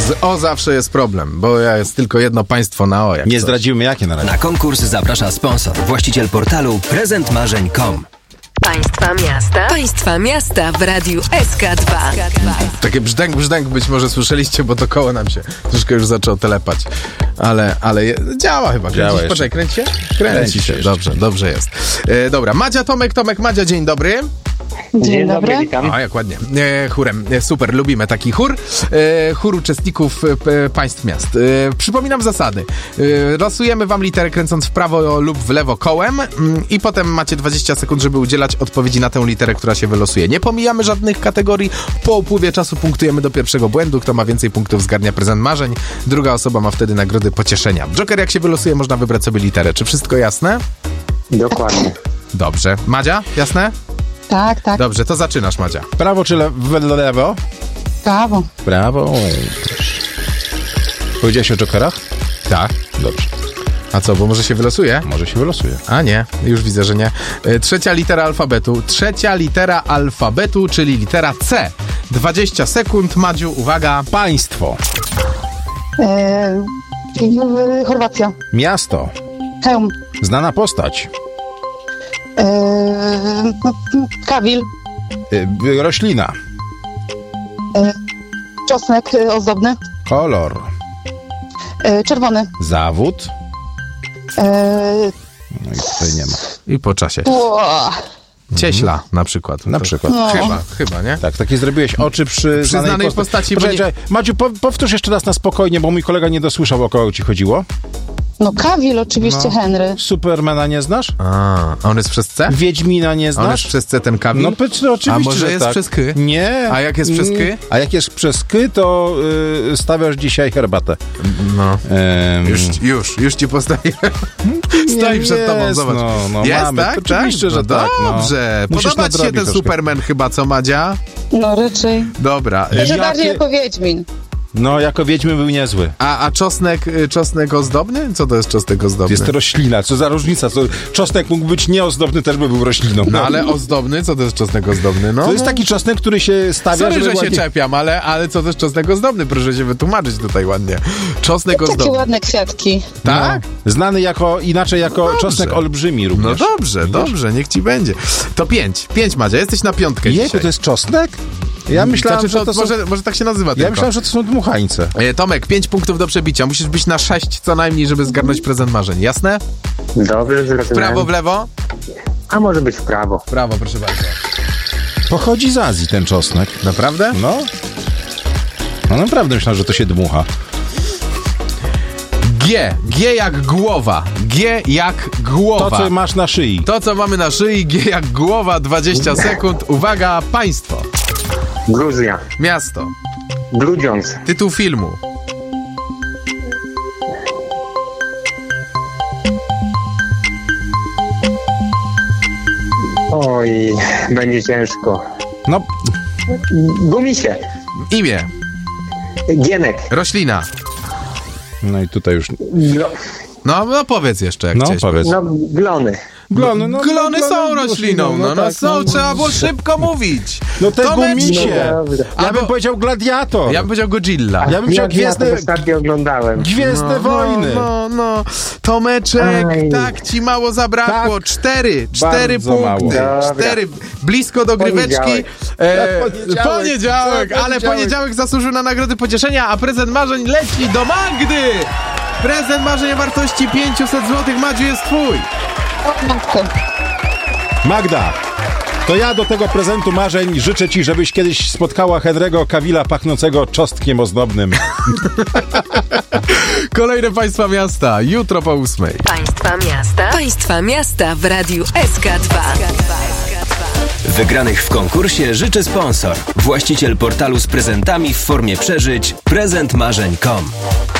Z O zawsze jest problem, bo jest tylko jedno państwo na O. Nie zdradzimy jakie na razie. Na konkurs zaprasza sponsor, właściciel portalu prezentmarzeń.com. Państwa miasta w radiu SK2. Takie brzdęk być może słyszeliście, bo to koło nam się troszkę już zaczęło telepać. Ale działa chyba. Poczekaj, kręci się? Kręci się. Dobrze jest. Dobra, Madzia, Tomek, Madzia, dzień dobry. Dzień dobry, witam. A, jak ładnie. Chórem. Super, lubimy taki chór. Chór uczestników państw miast. Przypominam zasady. Losujemy wam literę kręcąc w prawo lub w lewo kołem i potem macie 20 sekund, żeby udzielać odpowiedzi na tę literę, która się wylosuje. Nie pomijamy żadnych kategorii. Po upływie czasu punktujemy do pierwszego błędu. Kto ma więcej punktów, zgarnia prezent marzeń. Druga osoba ma wtedy nagrody pocieszenia. Joker, jak się wylosuje, można wybrać sobie literę. Czy wszystko jasne? Dokładnie. Dobrze. Madzia, jasne? Tak. Dobrze, to zaczynasz, Madzia. Prawo czy lewo? Prawo. Prawo. Powiedziałeś o jokerach? Tak. Dobrze. A co, bo może się wylosuje? Może się wylosuje. A nie, już widzę, że nie. Trzecia litera alfabetu, czyli litera C. 20 sekund, Madziu, uwaga. Państwo. Chorwacja. Miasto. Chełm. Znana postać. Kawil. Roślina. Czosnek ozdobny. Kolor. Czerwony. Zawód. No i tutaj nie ma. I po czasie. Cieśla na przykład. Na przykład. No. Chyba, nie? Tak, takie zrobiłeś oczy przy znanej postaci. Poczekaj, Madziu, powtórz jeszcze raz na spokojnie, bo mój kolega nie dosłyszał, o kogo ci chodziło. No Kawil oczywiście, Henry. Supermana nie znasz? A on jest przez C? Wiedźmina nie znasz? On jest przez C, ten Kawil? No oczywiście, a może że jest tak. przez K? Nie. A jak jest przez K? A jak jest przez K, to stawiasz dzisiaj herbatę. No. Już ci postawiłem. Stoi przed tobą, zobacz. No, jest, mamy. tak? Oczywiście, że tak. Dobrze. Musisz Podoba ci się ten troszkę. Superman chyba, co, Madzia? No raczej. Dobra. Może bardziej jako Wiedźmin. No, jako Wiedźmy był niezły. A czosnek ozdobny? Co to jest czosnek ozdobny? Jest to roślina, co za różnica. Czosnek mógł być nieozdobny, też by był rośliną. No ale ozdobny? Co to jest czosnek ozdobny? No, to jest taki czosnek, który się stawia, sorry, że się ładnie... czepiam, ale co to jest czosnek ozdobny? Proszę się wytłumaczyć tutaj ładnie. Czosnek ozdobny. Takie ładne kwiatki. Tak? No, znany inaczej jako Dobrze. czosnek olbrzymi również. No dobrze, niech ci będzie. To 5, Madzia, jesteś na 5 Jejku, dzisiaj. to jest czosnek? Ja myślałem, że to są... Może tak się nazywa tylko. Ja myślałem, że to są dmuchańce. Tomek, 5 punktów do przebicia. Musisz być na 6 co najmniej, żeby zgarnąć prezent marzeń. Jasne? Dobrze, zrozumiałem. W prawo, w lewo? A może być w prawo. W prawo, proszę bardzo. Pochodzi z Azji ten czosnek. Naprawdę? No. No naprawdę myślałem, że to się dmucha. G jak głowa. G jak głowa. To, co masz na szyi. To, co mamy na szyi, G jak głowa, 20 sekund. Uwaga, państwo. Gruzja. Miasto. Grudziądz. Tytuł filmu. Oj, będzie ciężko. No, Gumisie. Imię. Gienek. Roślina. no i tutaj już... No powiedz jeszcze, jak No, chciałeś. powiedz. No, glony. Glony, są rośliną, tak, trzeba było szybko mówić. No te Tomeczku. gumisie. Ja Albo- bym powiedział gladiator. Ja bym powiedział Godzilla. Ja bym powiedział Ja to ostatnio oglądałem. Gwiezdne wojny. No. Tomeczek, Aj. tak ci mało zabrakło. Tak. 4 Bardzo mało. punkty. Dobra. 4. Blisko do gryweczki. Poniedziałek. Ale poniedziałek zasłużył na nagrody pocieszenia, a prezent marzeń leci do Magdy. Prezent marzeń o wartości 500 zł. Madziu, jest twój. O matko. Magda, to ja do tego prezentu marzeń życzę ci, żebyś kiedyś spotkała Henry'ego Cavilla pachnącego czosnkiem ozdobnym. Kolejne państwa miasta. Jutro po 8. Państwa miasta w radiu SK2. Wygranych w konkursie życzy sponsor, właściciel portalu z prezentami w formie przeżyć prezentmarzeń.com.